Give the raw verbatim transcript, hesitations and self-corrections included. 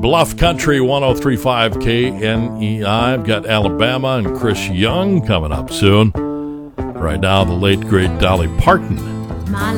Bluff Country one oh three point five K N E I. I've got Alabama and Chris Young coming up soon. Right now, the late, great Dolly Parton. My